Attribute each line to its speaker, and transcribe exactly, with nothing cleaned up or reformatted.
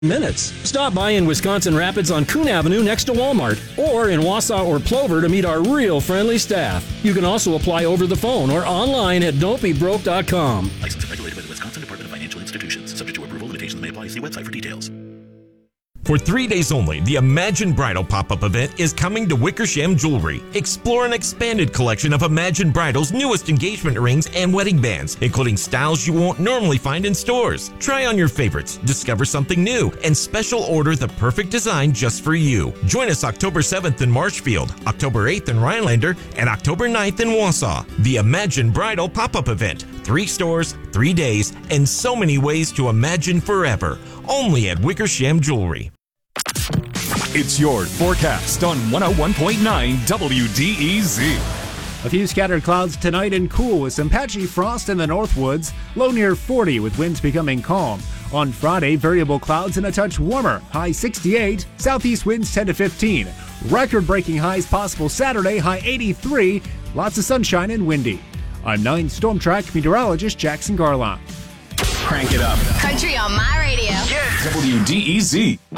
Speaker 1: minutes. Stop by in Wisconsin Rapids on Coon Avenue next to Walmart, or in Wausau or Plover to meet our real friendly staff. You can also apply over the phone or online at don't be broke dot com.
Speaker 2: Licensed and regulated by the Wisconsin Department of Financial Institutions. Subject to approval, limitations may apply. See website for details.
Speaker 3: For three days only, the Imagine Bridal pop-up event is coming to Wickersham Jewelry. Explore an expanded collection of Imagine Bridal's newest engagement rings and wedding bands, including styles you won't normally find in stores. Try on your favorites, discover something new, and special order the perfect design just for you. Join us October seventh in Marshfield, October eighth in Rhinelander, and October ninth in Wausau. The Imagine Bridal pop-up event. Three stores, three days, and so many ways to imagine forever. Only at Wickersham Jewelry.
Speaker 4: It's your forecast on one oh one point nine W D E Z.
Speaker 5: A few scattered clouds tonight and cool with some patchy frost in the Northwoods. Low near forty with winds becoming calm. On Friday, variable clouds and a touch warmer. High sixty-eight. Southeast winds ten to fifteen. Record-breaking highs possible Saturday. High eighty-three. Lots of sunshine and windy. I'm nine Storm Track meteorologist Jackson Garlock.
Speaker 4: Crank it up.
Speaker 6: Country on my radio.
Speaker 4: W D E Z.